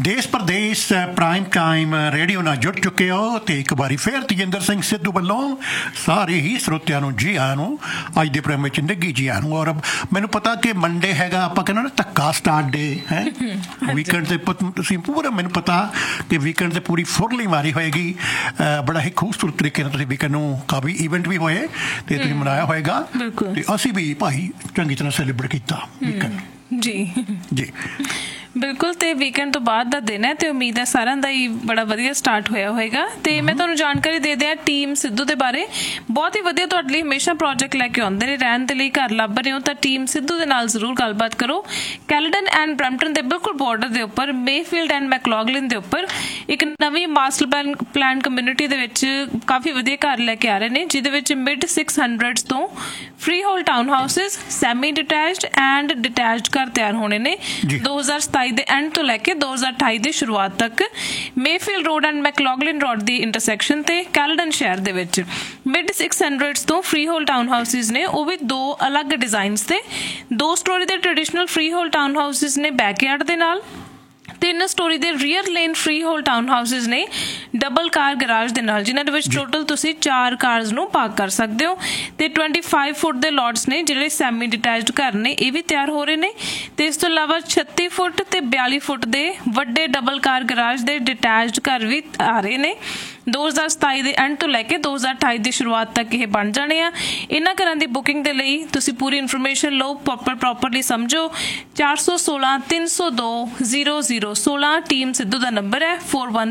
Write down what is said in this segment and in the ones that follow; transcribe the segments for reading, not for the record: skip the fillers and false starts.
ਦੇਸ਼ Pradesh prime time radio ਨਾਲ ਜੁੜ ਚੁੱਕੇ ਹੋ ਤੇ ਇੱਕ ਵਾਰੀ ਫਿਰ ਤੇਜਿੰਦਰ ਸਿੰਘ ਸਿੱਧੂ ਵੱਲੋਂ ਸਾਰੇ ਹੀ ਸਰੋਤਿਆਂ ਨੂੰ ਜੀ ਆਇਆਂ ਨੂੰ ਅੱਜ ਦੇ ਪ੍ਰੋਗਰਾਮ ਵਿੱਚ ਨਿੱਘੀ ਜੀ ਆਇਆਂ ਨੂੰ। ਔਰ ਮੈਨੂੰ ਪਤਾ ਕਿ ਮੰਡੇ ਹੈਗਾ, ਆਪਾਂ ਕਹਿੰਦੇ ਨਾ ਧੱਕਾ ਸਟਾਰਟ ਡੇ ਹੈ ਵੀਕਐਂਡ ਤੇ ਤੁਸੀਂ ਪੂਰਾ, ਮੈਨੂੰ ਪਤਾ ਕਿ ਵੀਕਐਂਡ ਤੇ ਪੂਰੀ ਫੁਰਲੀ ਮਾਰੀ ਹੋਏਗੀ। ਬੜਾ ਹੀ ਖੂਬਸੂਰਤ ਤਰੀਕੇ ਨਾਲ ਤੁਸੀਂ ਵੀਕਐਂਡ ਨੂੰ ਕਾਫੀ ਈਵੈਂਟ ਵੀ ਹੋਏ ਤੇ ਤੁਸੀਂ ਮਨਾਇਆ ਹੋਏਗਾ ਤੇ ਅਸੀਂ ਵੀ ਭਾਈ ਚੰਗੀ ਤਰ੍ਹਾਂ ਸੈਲੀਬ੍ਰੇਟ ਕੀਤਾ ਵੀਕਐਂਡ। ਜੀ ਜੀ ਬਿਲਕੁਲ। ਤੇ ਵੀਕਐਂਡ ਤੋਂ ਬਾਅਦ ਦਾ ਦਿਨ ਹੈ ਤੇ ਉਮੀਦ ਹੈ ਸਾਰਿਆਂ ਦਾ ਹੀ ਬੜਾ ਵਧੀਆ ਸਟਾਰਟ ਹੋਇਆ ਹੋਏਗਾ। ਤੇ ਮੈਂ ਤੁਹਾਨੂੰ ਜਾਣਕਾਰੀ ਦੇ ਦਿਆਂ ਟੀਮ ਸਿੱਧੂ ਦੇ ਬਾਰੇ। ਬਹੁਤ ਹੀ ਵਧੀਆ ਤੁਹਾਡੇ ਲਈ ਹਮੇਸ਼ਾ ਪ੍ਰੋਜੈਕਟ ਲੈ ਕੇ ਆਉਂਦੇ ਨੇ। ਰਹਿਣ ਦੇ ਲਈ ਘਰ ਲੱਭ ਰਹੇ ਹੋ ਤਾਂ ਟੀਮ ਸਿੱਧੂ ਦੇ ਨਾਲ ਜ਼ਰੂਰ ਗੱਲਬਾਤ ਕਰੋ। ਕੈਲਡਨ ਐਂਡ ਬਰੈਂਪਟਨ ਦੇ ਬਿਲਕੁਲ ਬਾਰਡਰ ਦੇ ਉੱਪਰ ਮੇਫੀਲਡ ਐਂਡ ਮੈਕਲੌਗਲਿਨ ਦੇ ਉੱਪਰ ਇੱਕ ਨਵੀਂ ਮਾਸਟਰ ਪਲਾਨ ਕਮਿਊਨਿਟੀ ਦੇ ਵਿੱਚ ਕਾਫੀ ਵਧੀਆ ਘਰ ਲੈ ਕੇ ਆ ਰਹੇ ਨੇ, ਜਿਹਦੇ ਵਿੱਚ ਮਿਡ 600s ਤੋਂ free hole town houses, semi detached and detached ਘਰ ਤਿਆਰ ਹੋਣੇ ਨੇ। 2027 ਦੇ ਐਂਡ ਤੋਂ ਲੈ ਕੇ 2028 ਦੀ ਸ਼ੁਰੂਆਤ ਤੱਕ Mayfield road and ਮੈਕਲੌਗਲਿਨ road the intersection ਤੇ ਕੈਲਡਨ ਸ਼ਹਿਰ ਦੇ ਵਿੱਚ ਮਿਡ 600s ਤੋਂ ਫ੍ਰੀ ਹੋਲ ਟਾਊਨ ਹਾਊਸਿਸ ਨੇ, ਉਹ ਵੀ ਦੋ ਅਲੱਗ ਡਿਜ਼ਾਈਨਸ ਤੇ। 2 ਸਟੋਰੀ ਦੇ traditional free hole town houses ਨੇ ਬੈਕਯਾਰਡ ਦੇ ਨਾਲ। 3 ਸਟੋਰੀ ਦੇ rear lane free hole town houses ਨੇ ਡਬਲ ਕਾਰ ਗਰਾਜ ਦੇ ਨਾਲ, ਜਿਨ੍ਹਾਂ ਦੇ ਵਿੱਚ ਟੋਟਲ ਤੁਸੀਂ 4 ਕਾਰਸ ਨੂੰ ਪਾਰਕ ਕਰ ਸਕਦੇ ਹੋ। ਤੇ 25 ਫੁੱਟ ਦੇ ਲੋਟਸ ਨੇ ਜਿਹੜੇ ਸੈਮੀ ਡਿਟੈਚਡ ਘਰ ਨੇ, ਇਹ ਵੀ ਤਿਆਰ ਹੋ ਰਹੇ ਨੇ। ਤੇ ਇਸ ਤੋਂ ਇਲਾਵਾ 36 ਫੁੱਟ ਤੇ 42 ਫੁੱਟ ਦੇ ਵੱਡੇ ਡਬਲ ਕਾਰ ਗਰਾਜ ਦੇ ਡਿਟੈਚਡ ਘਰ ਵੀ ਆ ਰਹੇ ਨੇ। 2027 ਦੇ ਐਂਡ ਤੋਂ ਲੈ ਕੇ 2028 ਦੀ ਸ਼ੁਰੂਆਤ ਤੱਕ ਇਹ ਬਣ ਜਾਣੇ ਆ। ਇਹਨਾਂ ਘਰਾਂ ਦੀ ਬੁਕਿੰਗ ਦੇ ਲਈ ਤੁਸੀਂ ਪੂਰੀ ਇਨਫੋਰਮੇਸ਼ਨ ਲਓ, ਪ੍ਰੋਪਰਲੀ ਸਮਝੋ। 416 302 0016 ਟੀਮ ਸਿੱਧੂ ਦਾ ਨੰਬਰ ਹੈ।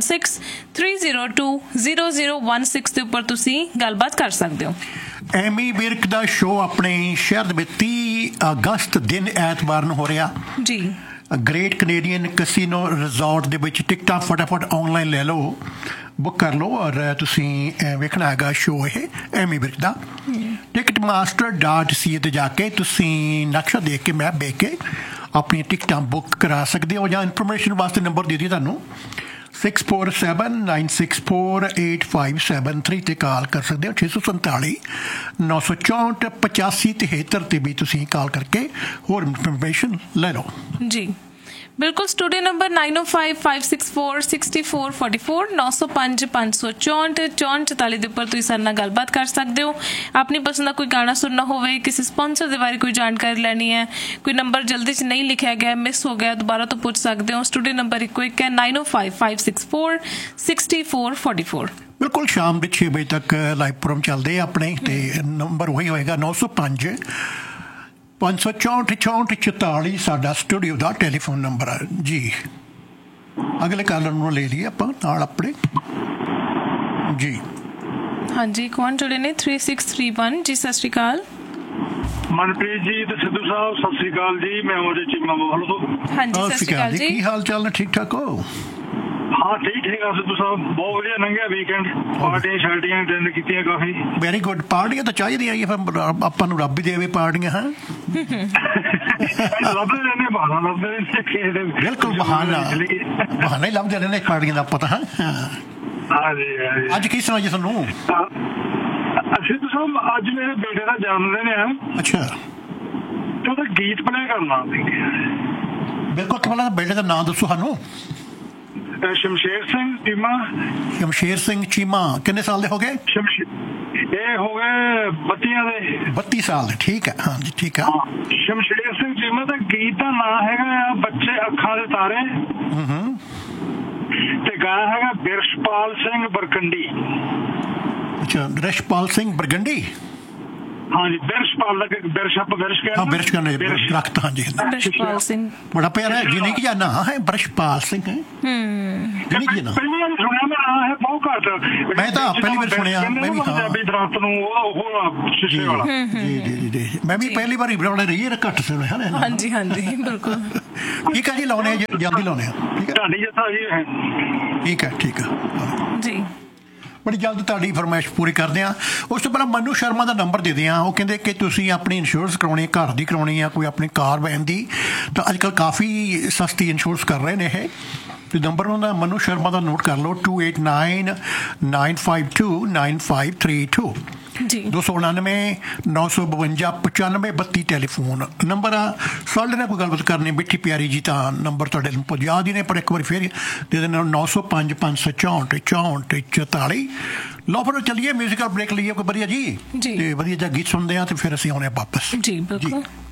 4163020016 ਦੇ ਉੱਪਰ ਤੁਸੀਂ ਗੱਲਬਾਤ ਕਰ ਸਕਦੇ ਹੋ। ਐਮੀ ਵਿਰਕ ਦਾ ਸ਼ੋਅ ਆਪਣੇ ਸ਼ਹਿਰ ਦੇ ਵਿੱਚ 30 ਅਗਸਤ ਦਿਨ ਐਤਵਾਰ ਨੂੰ ਹੋ ਰਿਹਾ ਜੀ। ਗ੍ਰੇਟ ਕੈਨੇਡੀਅਨ ਕੈਸੀਨੋ ਰਿਜ਼ੋਰਟ ਦੇ ਵਿੱਚ। ਟਿਕਟਾਂ ਫਟਾਫਟ ਆਨਲਾਈਨ ਲੈ ਲਓ, ਬੁੱਕ ਕਰ ਲਓ ਔਰ ਤੁਸੀਂ ਵੇਖਣਾ ਹੈਗਾ ਸ਼ੋਅ ਇਹ ਐਮੀ ਵਿਰਕ ਦਾ। ticketmaster.ca ਤੇ ਜਾ ਕੇ ਤੁਸੀਂ ਨਕਸ਼ਾ ਦੇਖ ਕੇ, ਮੈਪ ਦੇਖ ਕੇ ਆਪਣੀਆਂ ਟਿਕਟਾਂ ਬੁੱਕ ਕਰਾ ਸਕਦੇ ਹੋ। ਜਾਂ ਇਨਫੋਰਮੇਸ਼ਨ ਵਾਸਤੇ ਨੰਬਰ ਦੇ ਦਿਓ ਤੁਹਾਨੂੰ 6479648573 ਤੇ ਕਾਲ ਕਰ ਸਕਦੇ ਹੋ। 647 964 8573 ਤੇ ਵੀ ਤੁਸੀਂ ਕਾਲ ਕਰਕੇ ਹੋਰ ਇਨਫੋਰਮੇਸ਼ਨ ਲੈ ਲਓ ਜੀ। ਬਿਲਕੁਲ। ਸਟੂਡੀਓ ਨੰਬਰ 9055646444 905 564 6444 ਦੇ ਉੱਪਰ ਤੁਸੀਂ ਸਾਡੇ ਨਾਲ ਗੱਲਬਾਤ ਕਰ ਸਕਦੇ ਹੋ। ਆਪਣੀ ਪਸੰਦ ਦਾ ਕੋਈ ਗਾਣਾ ਸੁਣਨਾ ਹੋਵੇ, ਕਿਸੇ ਸਪਾਂਸਰ ਦੇ ਬਾਰੇ ਕੋਈ ਜਾਣਕਾਰੀ ਲੈਣੀ ਹੈ, ਕੋਈ ਨੰਬਰ ਜਲਦੀ 'ਚ ਨਹੀਂ ਲਿਖਿਆ ਗਿਆ, ਮਿਸ ਹੋ ਗਿਆ, ਦੁਬਾਰਾ ਤੋਂ ਪੁੱਛ ਸਕਦੇ ਹੋ। ਸਟੂਡੀਓ ਨੰਬਰ ਇੱਕੋ ਇੱਕ ਹੈ 9055646444। ਬਿਲਕੁਲ। ਸ਼ਾਮ ਦੇ 6 ਵਜੇ ਤੱਕ ਲਾਈਵ ਪ੍ਰੋਗਰਾਮ ਚੱਲਦੇ ਆਪਣੇ ਤੇ ਨੰਬਰ ਉਹੀ ਹੋਏਗਾ 905 564 6444 ਸਾਡਾ ਸਟੂਡੀਓ ਦਾ ਟੈਲੀਫੋਨ ਨੰਬਰ ਹੈ ਜੀ। ਅਗਲੇ ਕਾਲਰ ਨੂੰ ਲੈ ਲਈਏ ਆਪਾਂ ਨਾਲ ਆਪਣੇ ਜੀ। ਹਾਂਜੀ, ਕੌਣ ਜੁੜੇ ਨੇ? 3631 ਜੀ। ਸਤਿ ਸ਼੍ਰੀ ਅਕਾਲ ਮਨਪ੍ਰੀਤ ਜੀ ਤੇ ਸਿੱਧੂ ਸਾਹਿਬ, ਸਤਿ ਸ਼੍ਰੀ ਅਕਾਲ ਜੀ। ਮੈਂ ਉਹਦੇ ਚੀਮਾ ਬੋਲ ਤੋਂ। ਹਾਂਜੀ, ਸਤਿ ਸ਼੍ਰੀ ਅਕਾਲ ਜੀ। ਕੀ ਹਾਲ ਚਾਲ ਨੇ? ਠੀਕ ਠਾਕ ਹੋ? ਹਾਂ ਠੀਕ ਆ ਸਿੱਧੂ ਸਾਹਿਬ, ਬਹੁਤ ਵਧੀਆ ਲੰਘਿਆ ਵੀਕਐਂਡ। ਪਾਰਟੀਆਂ ਸ਼ਾਰਟੀਆਂ ਅਟੈਂਡ ਕੀਤੀਆਂ ਕਾਫੀ। Very good. ਪਾਰਟੀਆਂ ਤਾਂ ਚਾਹੀਦੀਆਂ ਹੀ, ਆਪਾਂ ਨੂੰ ਰੱਬ ਹੀ ਦੇਵੇ ਪਾਰਟੀਆਂ। ਹਾਂ ਲੱਭਦੇ ਰਹਿੰਦੇ ਬਹਾਨਾ, ਲੱਭਦੇ ਰਹਿੰਦੇ। ਬਿਲਕੁਲ ਬਹਾਨਾ ਹੀ ਲੱਭਦੇ ਰਹਿੰਦੇ ਪਾਰਟੀਆਂ ਦਾ ਪਤਾ। ਹਾਂ ਹਾਂਜੀ। ਅੱਜ ਕੀ ਸੁਣਾ ਜੀ ਤੁਹਾਨੂੰ? ਸਿੱਧੂ ਸਾਹਿਬ, ਅੱਜ ਮੇਰੇ ਬੇਟੇ ਦਾ ਜਨਮ ਦਿਨ ਆ। ਅੱਛਾ। ਤੇ ਉਹਦਾ ਗੀਤ ਪਲੇ ਕਰਨਾ। ਬਿਲਕੁਲ। ਪਹਿਲਾਂ ਬੇਟੇ ਦਾ ਨਾਂ ਦੱਸੋ ਸਾਨੂੰ। ਸ਼ਮਸ਼ੇਰ ਸਿੰਘ ਚੀਮਾ। ਸ਼ਮਸ਼ੇਰ ਸਿੰਘ ਚੀਮਾ ਕਿੰਨੇ ਸਾਲ ਦੇ ਹੋ ਗਏ? ਇਹ ਹੋ ਗਏ 32 ਦੇ। 32 ਸਾਲ ਦੇ। ਠੀਕ ਹੈ। ਹਾਂਜੀ ਠੀਕ ਹੈ। ਸ਼ਮਸ਼ੇਰ ਸਿੰਘ ਚੀਮਾ ਦਾ ਗੀਤ ਦਾ ਨਾਂ ਹੈਗਾ ਬੱਚੇ ਅੱਖਾਂ ਦੇ ਤਾਰੇ। ਤੇ ਗਾਣਾ ਹੈਗਾ ਬਿਰਸ਼ਪਾਲ ਸਿੰਘ ਬਰਗੰਡੀ। ਅੱਛਾ, ਬਿਰਸ਼ਪਾਲ ਸਿੰਘ ਬਰਗੰਡੀ। ਹਾਂਜੀ, ਬਿਰਸ਼ਪਾਲ ਦਾ ਬਿਰਸ਼ਪ ਬਿਰਸ਼ ਕਹਿੰਦੇ। ਬਿਰਸ਼ ਕਹਿੰਦੇ ਦਰਖਤ। ਹਾਂਜੀ, ਬਿਰਸ਼ਪਾਲ ਸਿੰਘ ਬੜਾ ਪਿਆਰਾ ਹੈ। ਯੂਨੀਕ ਜਿਹਾ ਨਾਂ ਹੈ ਬਿਰਸ਼ਪਾਲ ਸਿੰਘ। ਯੂਨੀਕ ਜਿਹਾ ਨਾਂ। ਪਹਿਲੀ ਵਾਰ ਸੁਣਿਆ ਮੈਂ, ਨਾਂ ਹੈ ਬਹੁਤ ਘੱਟ। ਮੈਂ ਤਾਂ ਪਹਿਲੀ ਵਾਰ ਸੁਣਿਆ। ਮੈਂ ਵੀ ਪੰਜਾਬੀ ਦਰਖਤ ਨੂੰ ਉਹ ਸ਼ੀਸ਼ੇ ਵਾਲਾ। ਜੀ। ਮੈਂ ਵੀ ਪਹਿਲੀ ਵਾਰੀ ਬੜਾ ਰਹੀ ਘੱਟ ਸੁਣਿਆ। ਹਾਂਜੀ ਬਿਲਕੁਲ। ਠੀਕ ਹੈ ਜੀ, ਲਾਉਣੇ ਜਲਦੀ ਲਾਉਣੇ ਆ। ਠੀਕ ਹੈ ਢਾਡੀ ਜੱਥਾ ਜੀ। ਠੀਕ ਹੈ ਜੀ। ਬੜੀ ਜਲਦ ਤੁਹਾਡੀ ਫਰਮਾਇਸ਼ ਪੂਰੀ ਕਰਦੇ ਹਾਂ। ਉਸ ਤੋਂ ਪਹਿਲਾਂ ਮਨੂ ਸ਼ਰਮਾ ਦਾ ਨੰਬਰ ਦੇ ਦਿਆਂ। ਉਹ ਕਹਿੰਦੇ ਕਿ ਤੁਸੀਂ ਆਪਣੀ ਇੰਸ਼ੋਰੈਂਸ ਕਰਾਉਣੀ, ਘਰ ਦੀ ਕਰਾਉਣੀ ਆ, ਕੋਈ ਆਪਣੀ ਕਾਰ ਵੈਨ ਦੀ, ਤਾਂ ਅੱਜ ਕੱਲ੍ਹ ਕਾਫੀ ਸਸਤੀ ਇੰਸ਼ੋਰੈਂਸ ਕਰ ਰਹੇ ਨੇ ਇਹ। ਤੇ ਨੰਬਰ ਉਹਨਾਂ ਦਾ ਮਨੂ ਸ਼ਰਮਾ ਦਾ ਨੋਟ ਕਰ ਲਓ 2899529532। ਜੀ। 299 952 95 32 ਟੈਲੀਫੋਨ ਨੰਬਰ ਆ। ਸਾਡੇ ਨਾਲ ਕੋਈ ਗੱਲਬਾਤ ਕਰਨੀ ਮਿੱਠੀ ਪਿਆਰੀ ਜੀ ਤਾਂ ਨੰਬਰ ਤੁਹਾਡੇ ਨੂੰ ਯਾਦ ਹੀ ਨੇ, ਪਰ ਇੱਕ ਵਾਰੀ ਫਿਰ ਦੇ ਦੇਣਾ 905 564 64 44। ਲਓ ਫਿਰ ਚੱਲੀਏ ਮਿਊਜ਼ੀਕਲ ਬ੍ਰੇਕ ਲਈਏ ਕੋਈ ਵਧੀਆ ਜੀ, ਤੇ ਵਧੀਆ ਜਿਹਾ ਗੀਤ ਸੁਣਦੇ ਆ ਤੇ ਫਿਰ ਅਸੀਂ ਆਉਣੇ ਆ ਵਾਪਸ ਜੀ ਬਿਲਕੁਲ।